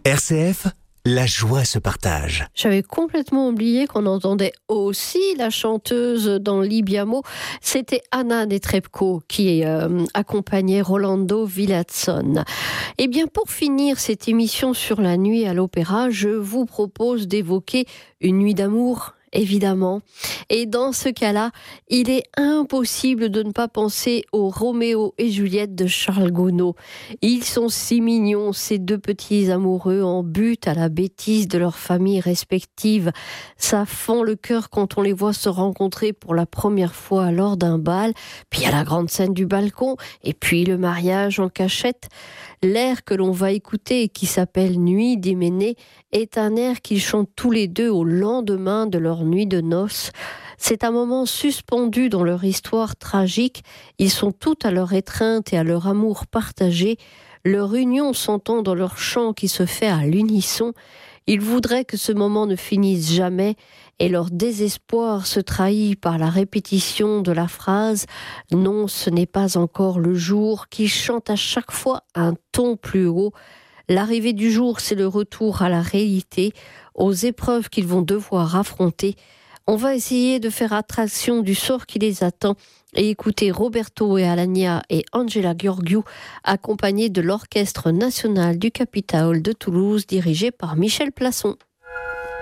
RCF, la joie se partage. J'avais complètement oublié qu'on entendait aussi la chanteuse dans Libiamo. C'était Anna Netrebko qui accompagnait Rolando Villazon. Eh bien, pour finir cette émission sur la nuit à l'opéra, je vous propose d'évoquer une nuit d'amour, évidemment. Et dans ce cas-là, il est impossible de ne pas penser au Roméo et Juliette de Charles Gounod. Ils sont si mignons, ces deux petits amoureux en butte à la bêtise de leurs familles respectives. Ça fend le cœur quand on les voit se rencontrer pour la première fois lors d'un bal, puis à la grande scène du balcon, et puis le mariage en cachette. L'air que l'on va écouter, qui s'appelle Nuit d'Hyménée, est un air qu'ils chantent tous les deux au lendemain de leur nuit de noces. C'est un moment suspendu dans leur histoire tragique. Ils sont tout à leur étreinte et à leur amour partagé. Leur union s'entend dans leur chant qui se fait à l'unisson. Ils voudraient que ce moment ne finisse jamais et leur désespoir se trahit par la répétition de la phrase « Non, ce n'est pas encore le jour » qui chante à chaque fois un ton plus haut. L'arrivée du jour, c'est le retour à la réalité, aux épreuves qu'ils vont devoir affronter. On va essayer de faire abstraction du sort qui les attend et écouter Roberto et Alagna et Angela Gheorghiu accompagnés de l'Orchestre national du Capitole de Toulouse dirigé par Michel Plasson.